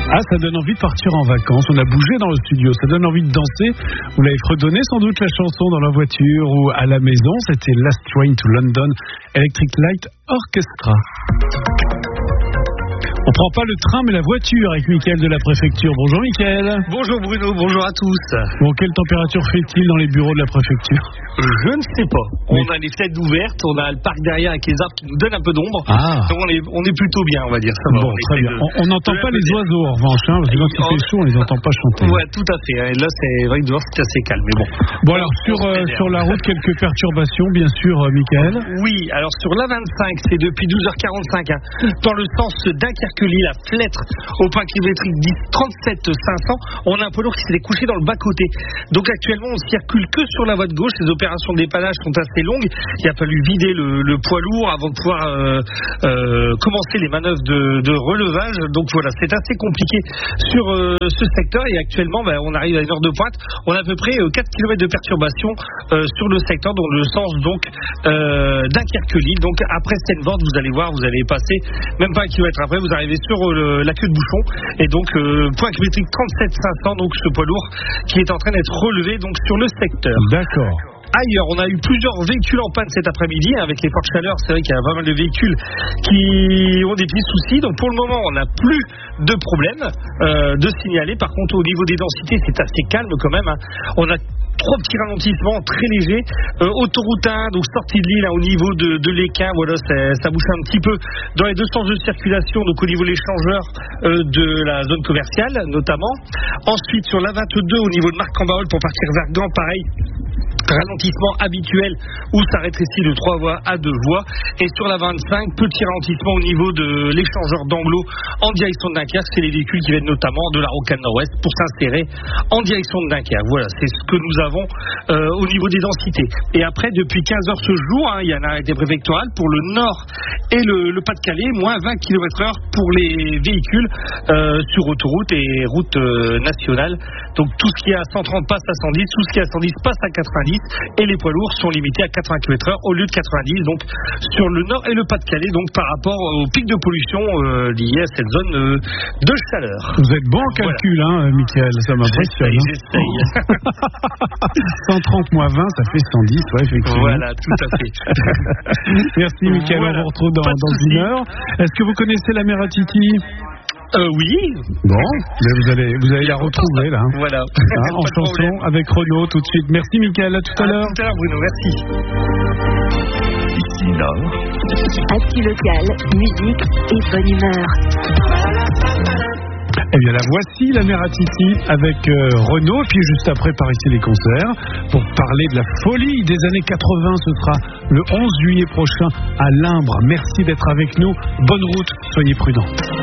Ah, ça donne envie de partir en vacances. On a bougé dans le studio, ça donne envie de danser. Vous l'avez fredonné sans doute la chanson dans la voiture ou à la maison. C'était Last Train to London, Electric Light Orchestra. On prend pas le train mais la voiture avec Mickaël de la préfecture. Bonjour Mickaël. Bonjour Bruno, bonjour à tous. Bon, quelle température fait-il dans les bureaux de la préfecture? Je ne sais pas. On a les fenêtres ouvertes, on a le parc derrière avec les arbres qui nous donnent un peu d'ombre. Ah. Donc on est plutôt bien, on va dire. Ça va. Bon, très bien. On n'entend pas les oiseaux en revanche, hein, parce que quand il fait chaud, on les entend pas chanter. Ouais, tout à fait. Et là, c'est vrai que dehors c'est assez calme, mais bon. Bon alors sur la route, quelques perturbations, bien sûr, Mickaël. Oui, alors sur l'A25, c'est depuis 12h45, hein, dans le sens Dunkerque-Lille, la Flêtre, au point kilométrique 37 500, on a un poids lourd qui s'est couché dans le bas-côté. Donc actuellement, on circule que sur la voie de gauche. Les opérations de dépannage sont assez longues. Il a fallu vider le poids lourd avant de pouvoir commencer les manœuvres de relevage. Donc voilà, c'est assez compliqué sur ce secteur. Et actuellement, on arrive à une heure de pointe. On a à peu près 4 km de perturbation sur le secteur, dans le sens donc Dunkerque-Lille. Donc après Seine-Vorde, vous allez voir, vous allez passer même pas un kilomètre après, vous arrivez sur la queue de bouchon. Et donc point kilométrique 37 500, donc ce poids lourd qui est en train d'être relevé donc sur le secteur. D'accord. Ailleurs, on a eu plusieurs véhicules en panne cet après-midi, hein, avec les fortes chaleurs. C'est vrai qu'il y a pas mal de véhicules qui ont des petits soucis. Donc pour le moment, on n'a plus de problème de signaler. Par contre, au niveau des densités, c'est assez calme quand même, hein. On a 3 petits ralentissements très légers. Autoroute 1, donc sortie de Lille, hein, au niveau de l'Équin, voilà, ça bouge un petit peu dans les deux sens de circulation, donc au niveau de l'échangeur de la zone commerciale notamment. Ensuite, sur la 22, au niveau de Marc-en-Barœul pour partir vers Gand, pareil. Ralentissement habituel où ça rétrécit de 3 voies à 2 voies. Et sur la 25, petit ralentissement au niveau de l'échangeur d'Anglo en direction de Dunkerque. C'est les véhicules qui viennent notamment de la Rocade Nord-Ouest pour s'insérer en direction de Dunkerque. Voilà, c'est ce que nous avons au niveau des densités. Et après, depuis 15 heures ce jour, hein, il y a un arrêté préfectoral pour le Nord et le Pas-de-Calais, moins 20 km/h pour les véhicules sur autoroute et route nationale. Donc tout ce qui est à 130 passe à 110, tout ce qui est à 110 passe à 90. Et les poids lourds sont limités à 80 km/h au lieu de 90, donc sur le Nord et le Pas-de-Calais, donc par rapport au pic de pollution lié à cette zone de chaleur. Vous êtes bon en calcul, voilà. Hein, Mickaël, ça m'impressionne. J'essaye. 130 moins 20, ça fait 110, ouais, effectivement. Voilà, tout à fait. Merci Mickaël, voilà. On vous retrouve dans une heure. Est-ce que vous connaissez la mer à Titi? Oui. Bon, mais vous allez la retrouver là. Voilà. Hein, en chanson avec Renaud tout de suite. Merci Mickaël, à tout à l'heure. À tout à l'heure Bruno, merci. Ici Nord. Actu local, musique et bonne humeur. Eh bien la voici, la mère à Titi avec Renaud, et puis juste après par ici les concerts pour parler de la folie des années 80. Ce sera le 11 juillet prochain à Limbre. Merci d'être avec nous, bonne route, soyez prudents.